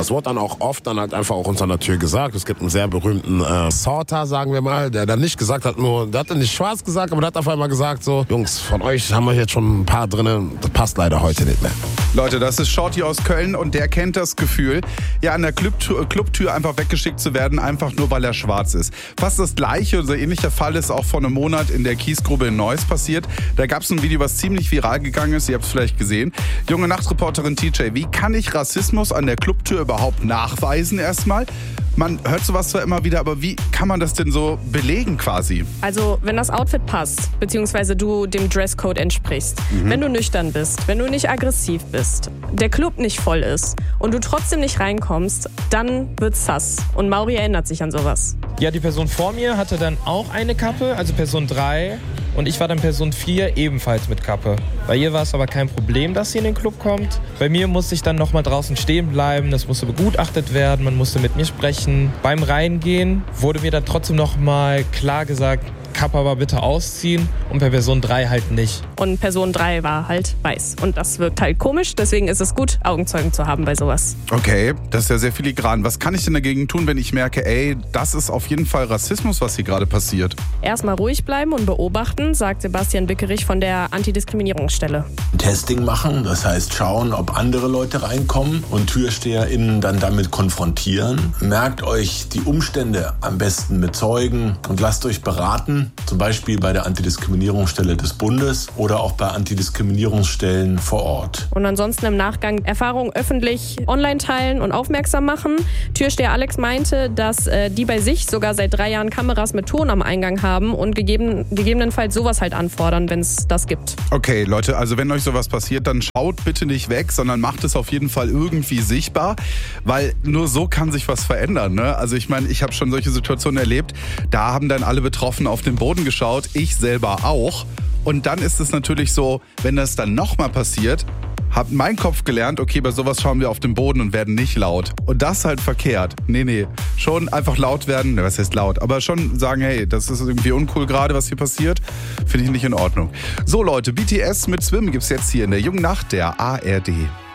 Das wurde dann auch oft dann halt einfach auch unter der Tür gesagt. Es gibt einen sehr berühmten Sorter, sagen wir mal, der dann nicht gesagt hat, der hat dann nicht schwarz gesagt, aber der hat auf einmal gesagt so, Jungs, von euch haben wir jetzt schon ein paar drinnen, das passt leider heute nicht mehr. Leute, das ist Shorty aus Köln und der kennt das Gefühl, ja an der Clubtür einfach weggeschickt zu werden, einfach nur weil er schwarz ist. Fast das gleiche, so ähnlicher Fall ist auch vor einem Monat in der Kiesgrube in Neuss passiert. Da gab es ein Video, was ziemlich viral gegangen ist, ihr habt es vielleicht gesehen. Junge Nachtreporterin TJ, wie kann ich Rassismus an der Clubtür überhaupt nachweisen erstmal? Man hört sowas zwar immer wieder, aber wie kann man das denn so belegen quasi? Also, wenn das Outfit passt, beziehungsweise du dem Dresscode entsprichst, wenn du nüchtern bist, wenn du nicht aggressiv bist, der Club nicht voll ist und du trotzdem nicht reinkommst, dann wird's sass. Und Mauri erinnert sich an sowas. Ja, die Person vor mir hatte dann auch eine Kappe, also Person 3. Und ich war dann Person 4 ebenfalls mit Kappe. Bei ihr war es aber kein Problem, dass sie in den Club kommt. Bei mir musste ich dann nochmal draußen stehen bleiben. Das musste begutachtet werden, man musste mit mir sprechen. Beim Reingehen wurde mir dann trotzdem nochmal klar gesagt, Kappe aber bitte ausziehen und bei Person 3 halt nicht. Und Person 3 war halt weiß. Und das wirkt halt komisch, deswegen ist es gut, Augenzeugen zu haben bei sowas. Okay, das ist ja sehr filigran. Was kann ich denn dagegen tun, wenn ich merke, ey, das ist auf jeden Fall Rassismus, was hier gerade passiert? Erstmal ruhig bleiben und beobachten, sagt Sebastian Bickerich von der Antidiskriminierungsstelle. Testing machen, das heißt schauen, ob andere Leute reinkommen und TürsteherInnen dann damit konfrontieren. Merkt euch die Umstände am besten mit Zeugen und lasst euch beraten, zum Beispiel bei der Antidiskriminierungsstelle des Bundes oder auch bei Antidiskriminierungsstellen vor Ort. Und ansonsten im Nachgang Erfahrungen öffentlich online teilen und aufmerksam machen. Türsteher Alex meinte, dass die bei sich sogar seit 3 Jahren Kameras mit Ton am Eingang haben und gegebenenfalls sowas halt anfordern, wenn es das gibt. Okay, Leute, also wenn euch sowas passiert, dann schaut bitte nicht weg, sondern macht es auf jeden Fall irgendwie sichtbar, weil nur so kann sich was verändern, ne? Also ich meine, ich habe schon solche Situationen erlebt, da haben dann alle Betroffenen auf den Boden geschaut, ich selber auch. Und dann ist es natürlich so, wenn das dann nochmal passiert, hat mein Kopf gelernt, okay, bei sowas schauen wir auf den Boden und werden nicht laut. Und das ist halt verkehrt. Nee, schon einfach laut werden, was heißt laut, aber schon sagen, hey, das ist irgendwie uncool gerade, was hier passiert, finde ich nicht in Ordnung. So Leute, BTS mit Swim gibt's jetzt hier in der Jungen Nacht der ARD.